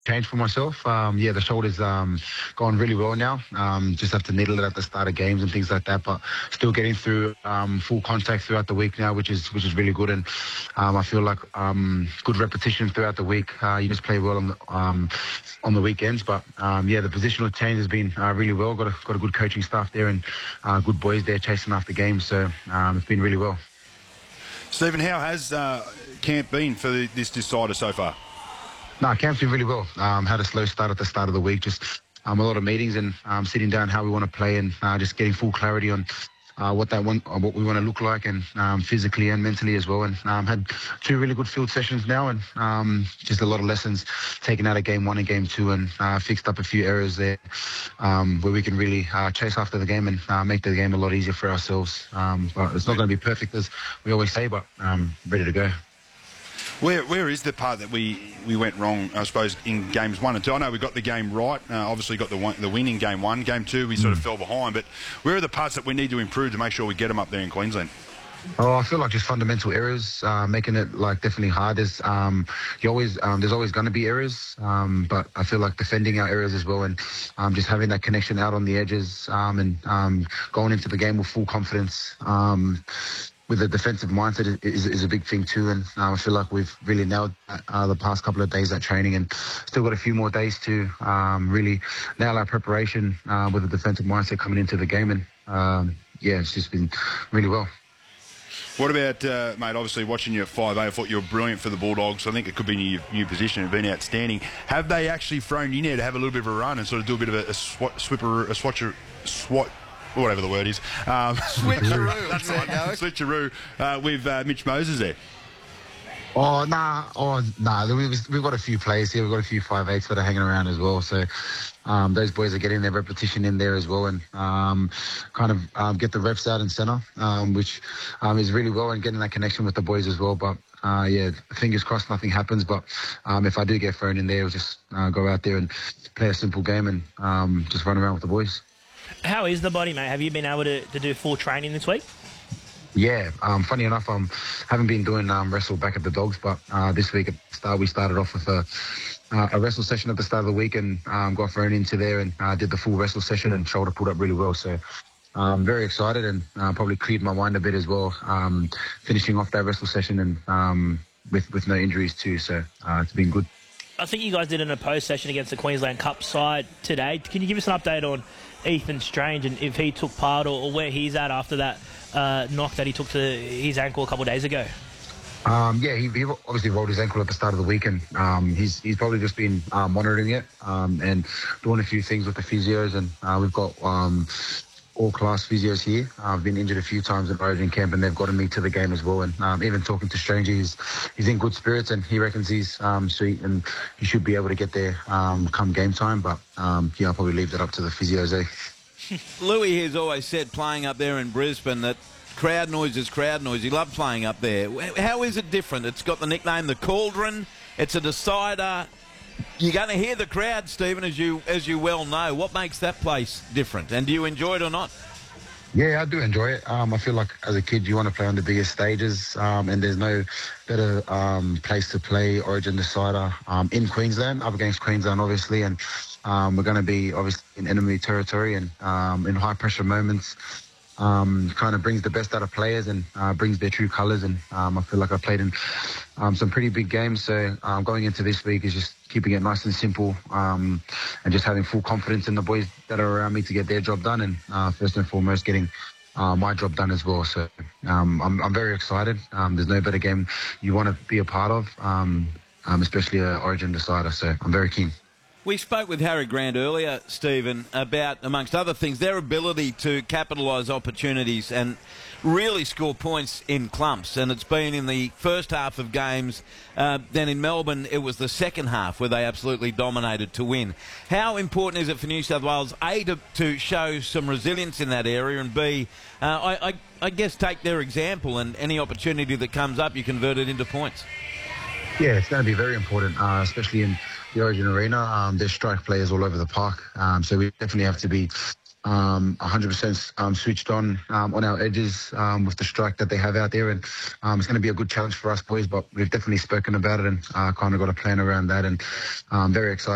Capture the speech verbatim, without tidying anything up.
change for myself. Um, yeah, the shoulder's um, gone really well now. Um, just have to needle it at the start of games and things like that, but still getting through um, full contact throughout the week now, which is which is really good. And um, I feel like um, good repetition throughout the week. Uh, you just play well on the, um, on the weekends, but um, yeah, the positional change has been uh, really well. Got a, got a good coaching staff there and uh, good boys there chasing after games, so um, it's been really well. Stephen, how has uh, camp been for this decider so far? No, camp's been really well. Um, had a slow start at the start of the week, just um, a lot of meetings and um, sitting down how we want to play and uh, just getting full clarity on uh, what that want, uh, what we want to look like, and um, physically and mentally as well. And um, had two really good field sessions now, and um, just a lot of lessons taken out of game one and game two, and uh, fixed up a few areas there um, where we can really uh, chase after the game and uh, make the game a lot easier for ourselves. Um, but it's not going to be perfect, as we always say, but um, ready to go. Where where is the part that we, we went wrong, I suppose, in games one and two? I know we got the game right. Uh, obviously got the one, the win in game one. Game two, we sort of fell behind. But where are the parts that we need to improve to make sure we get them up there in Queensland? Oh, I feel like just fundamental errors, uh, making it like definitely hard. Is um, you always um, there's always going to be errors, um, but I feel like defending our errors as well, and um, just having that connection out on the edges, um, and um, going into the game with full confidence. Um, with a defensive mindset is, is a big thing too, and uh, I feel like we've really nailed uh, the past couple of days at training, and still got a few more days to um, really nail our preparation uh, with a defensive mindset coming into the game, and um, yeah, it's just been really well. What about, uh, mate, obviously watching you at five A, I thought you were brilliant for the Bulldogs. I think it could be your new position and been outstanding. Have they actually thrown you in there to have a little bit of a run and sort of do a bit of a, a swat, swipper, a swatcher, swat, whatever the word is. Um, Switcheroo. That's right. Switcheroo uh, with uh, Mitch Moses there. Oh, nah. Oh, nah. We've, we've got a few players here. We've got a few five eights that are hanging around as well. So um, those boys are getting their repetition in there as well, and um, kind of um, get the reps out in centre, um, which um, is really well, and getting that connection with the boys as well. But uh, yeah, fingers crossed nothing happens. But um, if I do get thrown in there, I'll just uh, go out there and play a simple game and um, just run around with the boys. How is the body, mate? Have you been able to, to do full training this week? Yeah, um, funny enough, I um, haven't been doing um, wrestle back at the Dogs, but uh, this week at the start we started off with a, uh, a wrestle session at the start of the week, and um, got thrown into there and uh, did the full wrestle session, and shoulder pulled up really well. So I'm um, very excited, and uh, probably cleared my mind a bit as well, um, finishing off that wrestle session and um, with, with no injuries too. So uh, it's been good. I think you guys did an opposed session against the Queensland Cup side today. Can you give us an update on Ethan Strange and if he took part, or, or where he's at after that uh, knock that he took to his ankle a couple of days ago? Um, yeah, he, he obviously rolled his ankle at the start of the week, and um, he's he's probably just been uh, monitoring it um, and doing a few things with the physios, and uh, we've got um, all-class physios here. Uh, I've been injured a few times at Origin camp, and they've gotten me to the game as well. And um, even talking to Stranger, he's, he's in good spirits, and he reckons he's um, sweet, and he should be able to get there um, come game time. But um, yeah, I'll probably leave that up to the physios. Eh? Louis has always said, playing up there in Brisbane, that crowd noise is crowd noise. He loved playing up there. How is it different? It's got the nickname the Cauldron. It's a decider. You're going to hear the crowd, Stephen, as you as you well know. What makes that place different? And do you enjoy it or not? Yeah, I do enjoy it. Um, I feel like as a kid you want to play on the biggest stages, um, and there's no better um, place to play Origin Decider um, in Queensland, up against Queensland, obviously. And um, we're going to be obviously in enemy territory, and um, in high pressure moments. Um, kind of brings the best out of players, and uh, brings their true colours. And um, I feel like I played in um, some pretty big games. So um, going into this week is just keeping it nice and simple, um, and just having full confidence in the boys that are around me to get their job done, and uh, first and foremost getting uh, my job done as well. So um, I'm, I'm very excited. Um, there's no better game you want to be a part of, um, um, especially an Origin Decider. So I'm very keen. We spoke with Harry Grant earlier, Stephen, about, amongst other things, their ability to capitalise opportunities and really score points in clumps. And it's been in the first half of games. Uh, then in Melbourne, it was the second half where they absolutely dominated to win. How important is it for New South Wales, A, to, to show some resilience in that area, and B, uh, I, I, I guess take their example, and any opportunity that comes up, you convert it into points? Yeah, it's going to be very important, uh, especially in the Origin Arena. Um, there's strike players all over the park, um, so we definitely have to be um, one hundred percent um, switched on um, on our edges um, with the strike that they have out there, and um, it's going to be a good challenge for us boys. But we've definitely spoken about it and uh, kind of got a plan around that, and um, very excited.